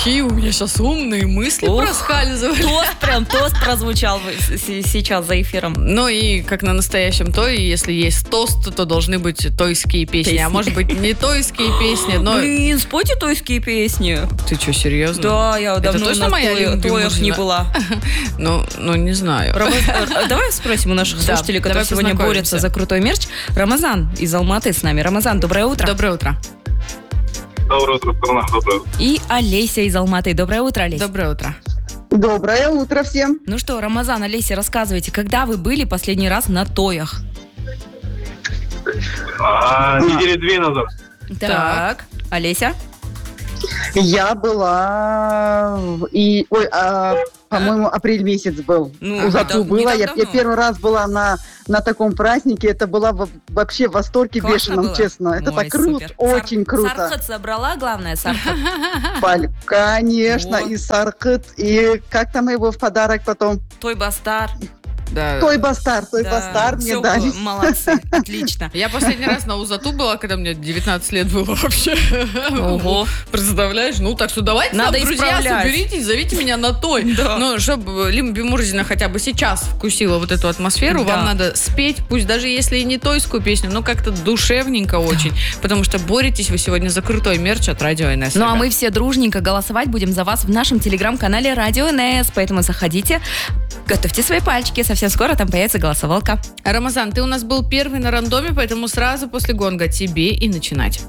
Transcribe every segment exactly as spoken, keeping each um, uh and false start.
какие у меня сейчас умные мысли Ух, проскальзывали. Тост, прям тост прозвучал сейчас за эфиром. Ну и как на настоящем тое, если есть тост, то должны быть тойские песни. Песни. А может быть не тойские песни, но... Блин, спойте тойские песни. Ты что, серьезно? Да, я давно точно на моя тое- любимая тоях не музыка? была. Ну, ну, не знаю. Рамаз- Давай спросим у наших Да, слушателей, которые давай сегодня познакомимся. борются за крутой мерч. Рамазан из Алматы с нами. Рамазан, доброе утро. Доброе утро. Доброе утро, страна, доброе утро. И Олеся из Алматы. Доброе утро, Олеся. Доброе утро. Доброе утро всем. Ну что, Рамазан, Олеся, рассказывайте, когда вы были последний раз на тоях? А, недели две назад. Так. Олеся? Я была в- и, ой, а, по-моему, апрель месяц был. Ну, У Зату не была. так Я, давно. я первый раз была на, на таком празднике. Это была во- вообще в восторге Классно бешеном, было? честно. Это Ой, так круто, супер. очень Сар- круто. Сархат собрала, главное, сархат. Паль- Конечно, Вот. и саркет, и как там его в подарок потом? Той бастар. Да. Той бастар, той Да, бастар мне всё дали. было, молодцы, отлично. Я последний раз на Узату была, когда мне девятнадцать лет было вообще. Ого. Представляешь? Ну, так что давайте, Надо нам, друзья, исправлять. соберитесь, зовите меня на той. Да. Ну, чтобы Лима Бимурзина хотя бы сейчас вкусила вот эту атмосферу, Да. вам надо спеть, пусть даже если и не тойскую песню, но как-то душевненько очень, потому что боретесь вы сегодня за крутой мерч от Радио эн эс. Ну а ребят. мы все дружненько голосовать будем за вас в нашем телеграм-канале Радио эн эс, поэтому заходите, готовьте свои пальчики, совсем скоро там появится голосовалка. Рамазан, ты у нас был первый на рандоме, поэтому сразу после гонга тебе и начинать.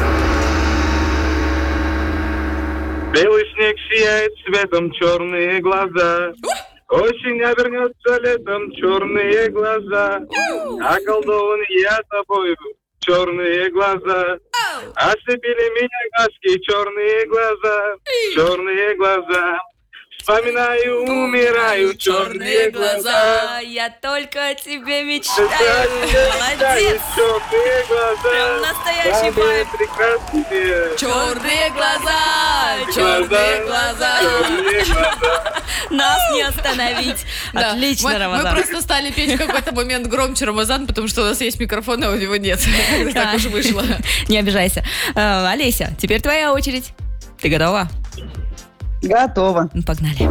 Белый снег сияет цветом, черные глаза. Осень обернется летом, черные глаза. Околдован я тобою, черные глаза. Ослепили меня глазки, черные глаза, черные глаза. Вспоминаю, умираю, черные глаза. я только о тебе мечтаю. Молодец! Черные глаза. Прям настоящий Самые вайб. прекрасные. Черные глаза, черные глаза. Черные глаза. Нас не остановить. Да. Отлично, мы, мы Рамазан. просто стали петь в какой-то момент громче Рамазан, потому что у нас есть микрофон, а у него нет. Так уж вышло. Не обижайся. Э, Олеся, теперь твоя очередь. Ты готова? Готово. Ну, погнали.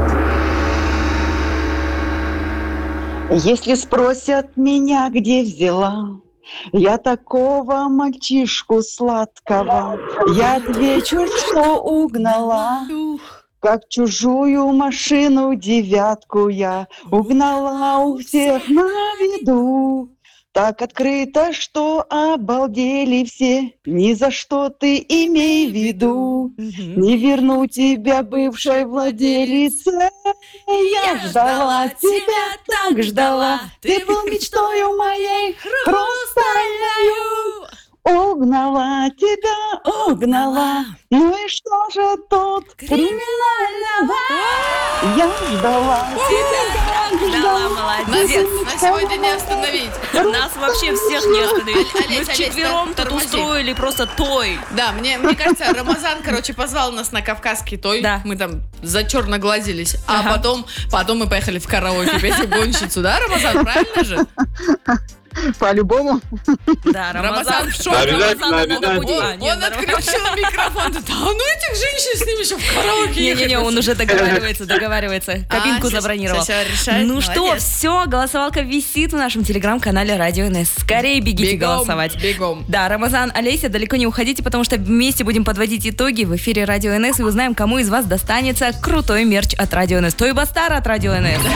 Если спросят меня, где взяла я такого мальчишку сладкого, я отвечу, что угнала. Как чужую машину девятку я угнала у всех на виду. Так открыто, что обалдели все. Ни за что ты имей в виду. Не верну тебя, бывшей владелице. Я ждала тебя, так ждала. Ты был мечтою моей хрустальною. Угнала тебя, угнала. Ну и что же тут криминального? Я ждала тебя, так Ждала, ждала. молодец. На сегодня не остановить. Нас вообще всех не остановить. Мы Олесь, Олесь, вчетвером тут тормози. устроили просто той. Да, мне, мне кажется, Рамазан, короче, позвал нас на кавказский той. Да. Мы там зачерноглазились. А Ага. потом, потом мы поехали в караоке петь в гонщицу, да, Рамазан? Правильно же? По-любому. Да, Рамазан в шоке. Обязательно, Рамазана надо обязательно. будет- А, Он, нет, он нормально. отключил микрофон. Да, ну этих женщин с ними еще в караоке ехать. Не-не-не, он уже договаривается, договаривается. Кабинку А, забронировал. всё, всё, решает. Ну что, Молодец. все, голосовалка висит в нашем телеграм-канале Радио эн эс. Скорее бегите Бегом, голосовать. бегом. Да, Рамазан, Олеся, далеко не уходите, потому что вместе будем подводить итоги в эфире Радио эн эс и узнаем, кому из вас достанется крутой мерч от Радио эн эс. Той бастар от Радио эн эс.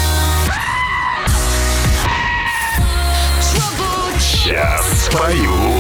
Сейчас спою.